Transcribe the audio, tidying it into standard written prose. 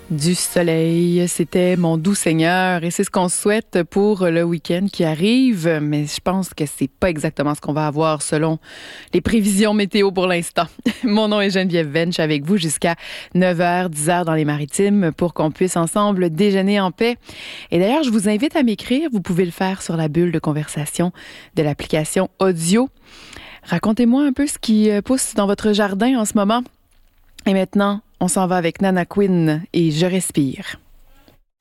Du soleil, c'était mon doux Seigneur et c'est ce qu'on souhaite pour le week-end qui arrive, mais je pense que c'est pas exactement ce qu'on va avoir selon les prévisions météo pour l'instant. Mon nom est Geneviève Vench avec vous jusqu'à 9h, 10h dans les Maritimes pour qu'on puisse ensemble déjeuner en paix. Et d'ailleurs, je vous invite à m'écrire, vous pouvez le faire sur la bulle de conversation de l'application audio. Racontez-moi un peu ce qui pousse dans votre jardin en ce moment. Et maintenant, on s'en va avec Nana Quinn et Je respire.